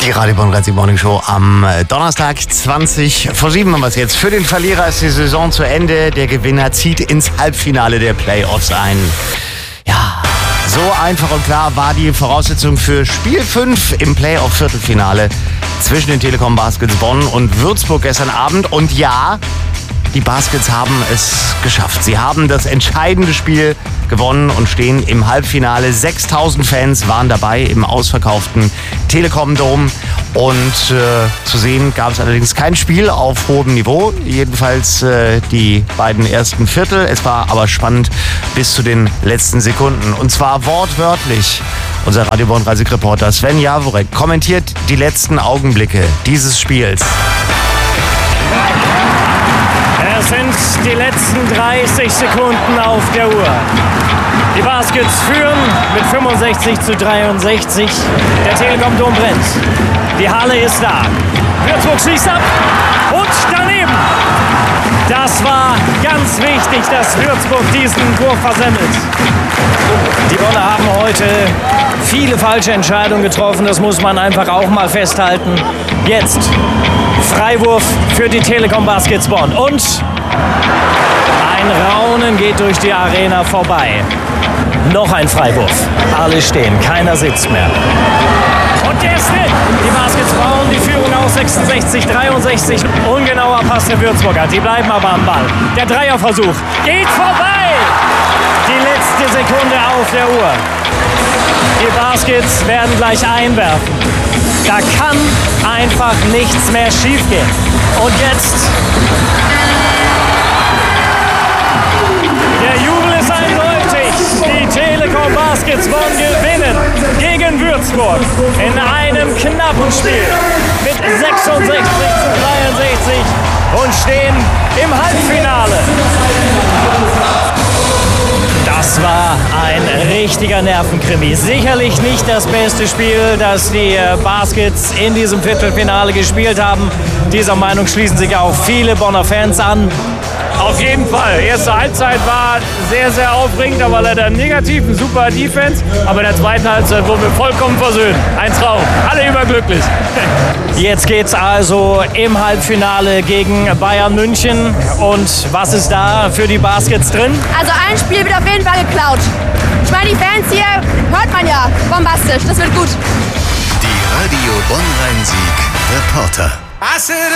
Die Radio Bonn Morning Show am Donnerstag 20:07 haben wir es jetzt. Für den Verlierer ist die Saison zu Ende. Der Gewinner zieht ins Halbfinale der Playoffs ein. Ja, so einfach und klar war die Voraussetzung für Spiel 5 im Playoff-Viertelfinale zwischen den Telekom Baskets Bonn und Würzburg gestern Abend. Und ja, die Baskets haben es geschafft. Sie haben das entscheidende Spiel gewonnen und stehen im Halbfinale. 6000 Fans waren dabei im ausverkauften Telekom Dome. Und zu sehen gab es allerdings kein Spiel auf hohem Niveau. Jedenfalls die beiden ersten Viertel. Es war aber spannend bis zu den letzten Sekunden. Und zwar wortwörtlich. Unser Radio Bonn Reporter Sven Jaworek kommentiert die letzten Augenblicke dieses Spiels. Es sind die letzten 30 Sekunden auf der Uhr. Die Baskets führen mit 65:63. Der Telekom Dome brennt. Die Halle ist da. Würzburg schießt ab und daneben. Das war ganz wichtig, dass Würzburg diesen Wurf versemmelt. Die Bonner haben heute viele falsche Entscheidungen getroffen. Das muss man einfach auch mal festhalten. Jetzt Freiwurf für die Telekom Baskets Bonn. Und ein Raunen geht durch die Arena vorbei. Noch ein Freiwurf. Alle stehen, keiner sitzt mehr. Und der ist drin. Die Baskets bauen die Führung auf 66:63. Ungenauer Pass der Würzburger. Die bleiben aber am Ball. Der Dreierversuch geht vorbei. Die letzte Sekunde auf der Uhr. Die Baskets werden gleich einwerfen. Da kann einfach nichts mehr schiefgehen. Und jetzt der Jubel ist eindeutig. Die Telekom Baskets Bonn gewinnen gegen Würzburg in einem knappen Spiel mit 66:63 und stehen im Halbfinale. Das war ein richtiger Nervenkrimi. Sicherlich nicht das beste Spiel, das die Baskets in diesem Viertelfinale gespielt haben. Dieser Meinung schließen sich auch viele Bonner Fans an. Auf jeden Fall. Erste Halbzeit war sehr, sehr aufregend, aber leider negativ, ein super Defense. Aber in der zweiten Halbzeit wurden wir vollkommen versöhnt. Ein Traum. Alle überglücklich. Jetzt geht's also im Halbfinale gegen Bayern München. Und was ist da für die Baskets drin? Also ein Spiel wird auf jeden Fall geklaut. Ich meine, die Fans hier hört man ja bombastisch. Das wird gut. Die Radio Bonn-Rhein-Sieg Reporter.